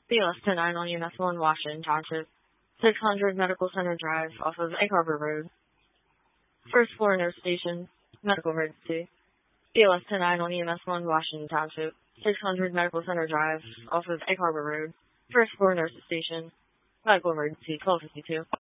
BLS 109 on EMS 1 Washington Township, 600 Medical Center Drive off of Egg Harbor Road. First floor nurse station, medical emergency. BLS 109 on EMS 1 Washington Township, 600 Medical Center Drive off of Egg Harbor Road. First floor nurse station, medical emergency 1252.